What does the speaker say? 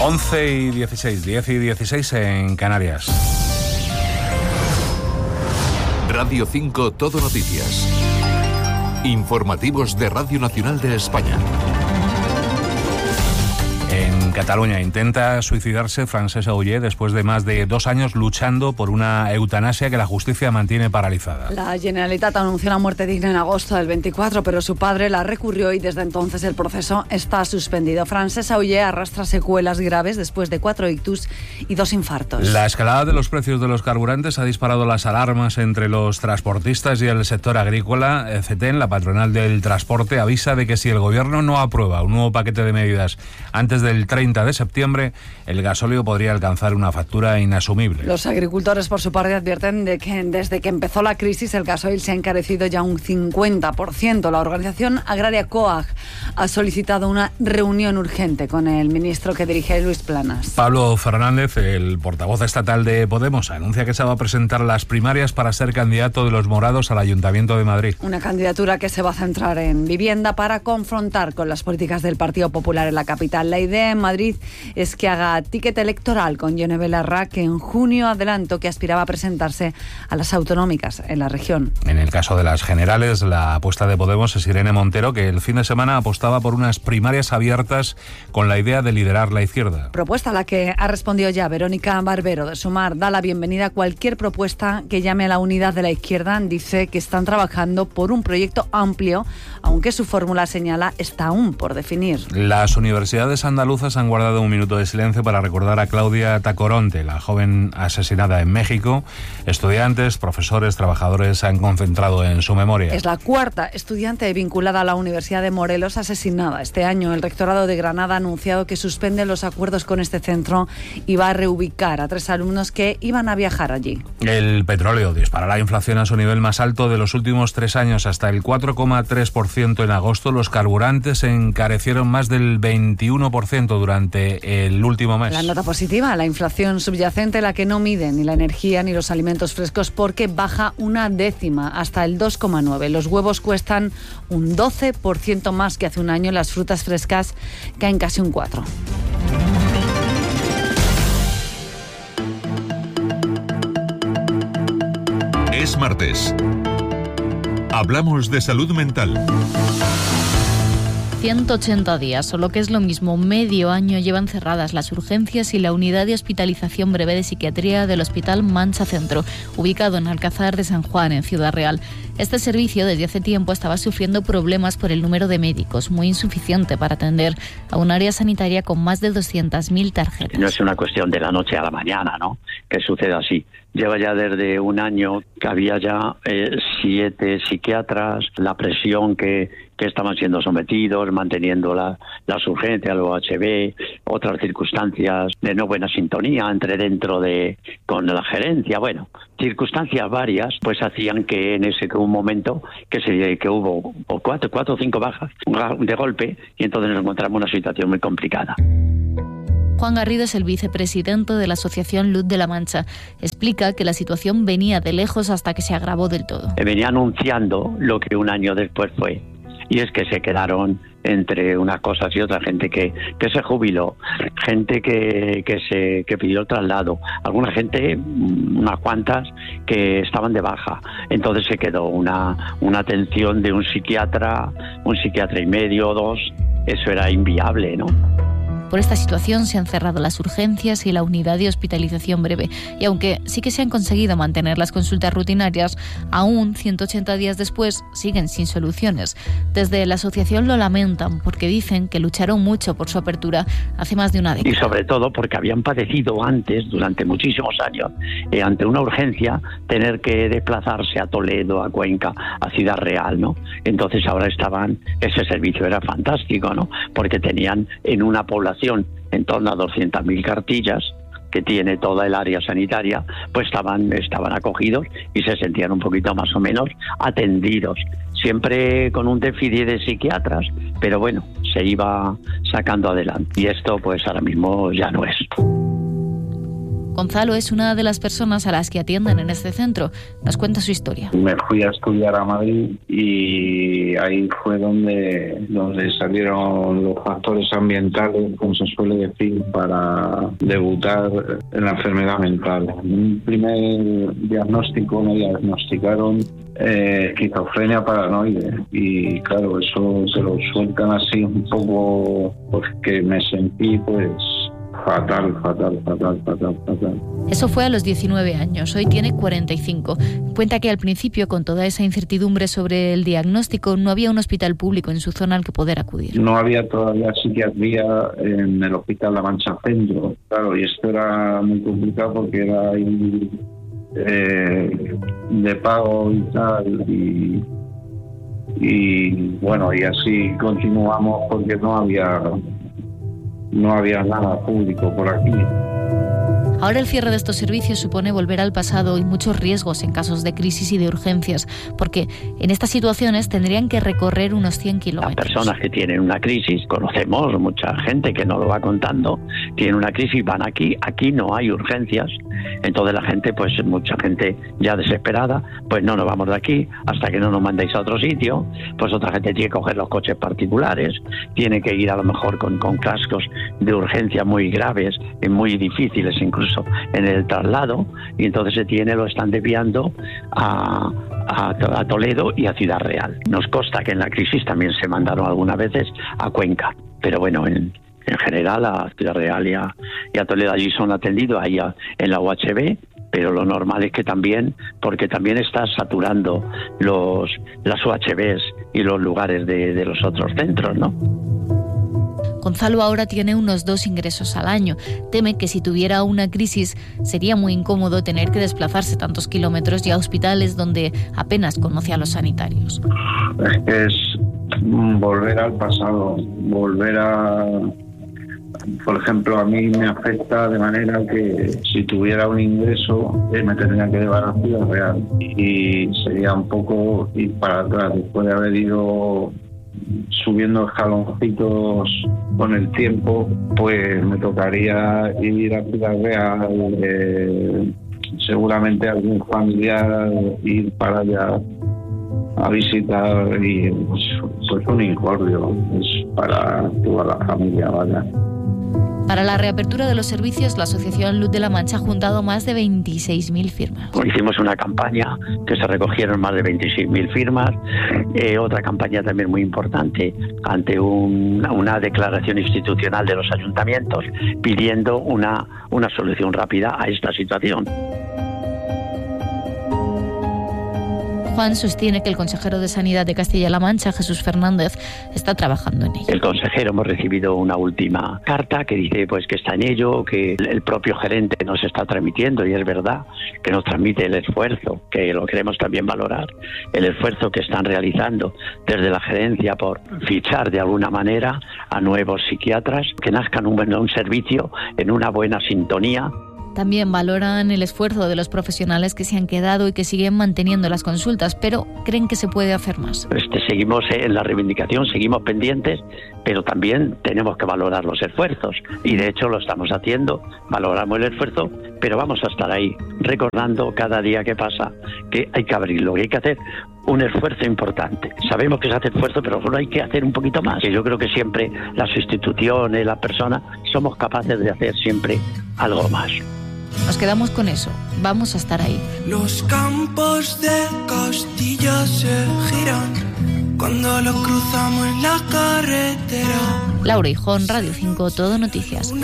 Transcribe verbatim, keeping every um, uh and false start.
once y dieciséis, diez y dieciséis en Canarias. Radio cinco Todo Noticias. Informativos de Radio Nacional de España. En Cataluña intenta suicidarse Francesc Auger después de más de dos años luchando por una eutanasia que la justicia mantiene paralizada. La Generalitat anunció la muerte digna en agosto del veinticuatro, pero su padre la recurrió y desde entonces el proceso está suspendido. Francesc Auger arrastra secuelas graves después de cuatro ictus y dos infartos. La escalada de los precios de los carburantes ha disparado las alarmas entre los transportistas y el sector agrícola. CETEN, la patronal del transporte, avisa de que si el gobierno no aprueba un nuevo paquete de medidas antes del treinta de septiembre, el gasóleo podría alcanzar una factura inasumible. Los agricultores, por su parte, advierten de que desde que empezó la crisis el gasoil se ha encarecido ya un cincuenta por ciento. La organización agraria COAG ha solicitado una reunión urgente con el ministro que dirige Luis Planas. Pablo Fernández, el portavoz estatal de Podemos, anuncia que se va a presentar las primarias para ser candidato de los morados al Ayuntamiento de Madrid. Una candidatura que se va a centrar en vivienda para confrontar con las políticas del Partido Popular en la capital. La idea en Madrid es que haga ticket electoral con Yone Belarra, que en junio adelantó que aspiraba a presentarse a las autonómicas en la región. En el caso de las generales, la apuesta de Podemos es Irene Montero, que el fin de semana apostaba por unas primarias abiertas con la idea de liderar la izquierda. Propuesta a la que ha respondido ya Verónica Barbero de Sumar. Da la bienvenida a cualquier propuesta que llame a la unidad de la izquierda. Dice que están trabajando por un proyecto amplio, aunque su fórmula, señala, está aún por definir. Las universidades andaluzas han guardado un minuto de silencio para recordar a Claudia Tacoronte, la joven asesinada en México. Estudiantes, profesores, trabajadores se han concentrado en su memoria. Es la cuarta estudiante vinculada a la Universidad de Morelos asesinada este año. El rectorado de Granada ha anunciado que suspende los acuerdos con este centro y va a reubicar a tres alumnos que iban a viajar allí. El petróleo dispara la inflación a su nivel más alto de los últimos tres años, hasta el cuatro coma tres por ciento en agosto. Los carburantes se encarecieron más del veintiuno por ciento durante el último mes. La nota positiva, la inflación subyacente, la que no mide ni la energía ni los alimentos frescos, porque baja una décima hasta el dos coma nueve. Los huevos cuestan un doce por ciento más que hace un año. Las frutas frescas caen casi un cuatro por ciento. Es martes. Hablamos de salud mental. ciento ochenta días, o lo que es lo mismo, medio año, llevan cerradas las urgencias y la unidad de hospitalización breve de psiquiatría del Hospital Mancha Centro, ubicado en Alcázar de San Juan, en Ciudad Real. Este servicio desde hace tiempo estaba sufriendo problemas por el número de médicos, muy insuficiente para atender a un área sanitaria con más de doscientas mil tarjetas. No es una cuestión de la noche a la mañana, ¿no?, que suceda así. Lleva ya desde un año que había ya eh, siete psiquiatras, la presión que, que estaban siendo sometidos, manteniendo la, las urgencias, los H B, otras circunstancias de no buena sintonía entre dentro de con la gerencia. Bueno, circunstancias varias pues hacían que en ese un momento que se que hubo cuatro, cuatro o cinco bajas de golpe, y entonces nos encontramos en una situación muy complicada. Juan Garrido es el vicepresidente de la Asociación Luz de la Mancha. Explica que la situación venía de lejos hasta que se agravó del todo. Venía anunciando lo que un año después fue, y es que se quedaron entre unas cosas y otras, gente que, que se jubiló, gente que, que se que pidió el traslado, alguna gente, unas cuantas, que estaban de baja. Entonces se quedó una, una atención de un psiquiatra, un psiquiatra y medio o dos. Eso era inviable, ¿no? Por esta situación se han cerrado las urgencias y la unidad de hospitalización breve. Y aunque sí que se han conseguido mantener las consultas rutinarias, aún ciento ochenta días después siguen sin soluciones. Desde la asociación lo lamentan porque dicen que lucharon mucho por su apertura hace más de una década. Y sobre todo porque habían padecido antes, durante muchísimos años, eh, ante una urgencia, tener que desplazarse a Toledo, a Cuenca, a Ciudad Real, ¿no? Entonces ahora estaban, ese servicio era fantástico, ¿no?, porque tenían en una población en torno a doscientas mil cartillas que tiene toda el área sanitaria, pues estaban, estaban acogidos y se sentían un poquito más o menos atendidos, siempre con un déficit de psiquiatras, pero bueno, se iba sacando adelante, y esto pues ahora mismo ya no es. Gonzalo es una de las personas a las que atienden en este centro. Nos cuenta su historia. Me fui a estudiar a Madrid y ahí fue donde, donde salieron los factores ambientales, como se suele decir, para debutar en la enfermedad mental. En un primer diagnóstico me diagnosticaron eh, esquizofrenia paranoide y claro, eso se lo sueltan así un poco porque me sentí pues fatal, fatal, fatal, fatal, fatal. Eso fue a los diecinueve años, hoy tiene cuarenta y cinco. Cuenta que al principio, con toda esa incertidumbre sobre el diagnóstico, no había un hospital público en su zona al que poder acudir. No había todavía psiquiatría en el Hospital La Mancha Centro, claro, y esto era muy complicado porque era ahí eh, de pago y tal, y, y bueno, y así continuamos porque no había... No había nada público por aquí. Ahora el cierre de estos servicios supone volver al pasado y muchos riesgos en casos de crisis y de urgencias, porque en estas situaciones tendrían que recorrer unos cien kilómetros. Las personas que tienen una crisis, conocemos mucha gente que nos lo va contando, tienen una crisis, van aquí, aquí no hay urgencias, entonces la gente, pues mucha gente ya desesperada, pues no nos vamos de aquí hasta que no nos mandéis a otro sitio, pues otra gente tiene que coger los coches particulares, tiene que ir a lo mejor con, con cascos de urgencia muy graves y muy difíciles incluso en el traslado, y entonces se tiene, lo están desviando a, a, a Toledo y a Ciudad Real. Nos consta que en la crisis también se mandaron algunas veces a Cuenca, pero bueno, en, en general a Ciudad Real y a, y a Toledo allí son atendidos, ahí a, en la U H B, pero lo normal es que también, porque también está saturando los, las U H Bs y los lugares de, de los otros centros, ¿no? Gonzalo ahora tiene unos dos ingresos al año. Teme que si tuviera una crisis sería muy incómodo tener que desplazarse tantos kilómetros y a hospitales donde apenas conoce a los sanitarios. Es volver al pasado, volver a... Por ejemplo, a mí me afecta de manera que si tuviera un ingreso eh, me tendría que llevar a Ciudad Real y sería un poco ir para atrás después de haber ido subiendo escaloncitos con el tiempo, pues me tocaría ir a Ciudad Real, eh, seguramente algún familiar ir para allá a visitar y pues, pues un incordio, es para toda la familia, vaya. Para la reapertura de los servicios, la Asociación Luz de la Mancha ha juntado más de veintiséis mil firmas. Hicimos una campaña que se recogieron más de veintiséis mil firmas, eh, otra campaña también muy importante ante un, una declaración institucional de los ayuntamientos pidiendo una, una solución rápida a esta situación. Juan sostiene que el consejero de Sanidad de Castilla-La Mancha, Jesús Fernández, está trabajando en ello. El consejero, hemos recibido una última carta que dice pues que está en ello, que el propio gerente nos está transmitiendo, y es verdad que nos transmite el esfuerzo, que lo queremos también valorar, el esfuerzo que están realizando desde la gerencia por fichar de alguna manera a nuevos psiquiatras, que nazcan un, un servicio en una buena sintonía. También valoran el esfuerzo de los profesionales que se han quedado y que siguen manteniendo las consultas, pero creen que se puede hacer más. Este, seguimos en la reivindicación, seguimos pendientes, pero también tenemos que valorar los esfuerzos. Y de hecho lo estamos haciendo, valoramos el esfuerzo, pero vamos a estar ahí, recordando cada día que pasa que hay que abrirlo, que hay que hacer un esfuerzo importante. Sabemos que se hace esfuerzo, pero solo hay que hacer un poquito más. Que yo creo que siempre las instituciones, las personas, somos capaces de hacer siempre algo más. Nos quedamos con eso. Vamos a estar ahí. Los campos de Castilla se giran cuando los cruzamos en la carretera. Laura Hijón, Radio cinco, Todo Noticias.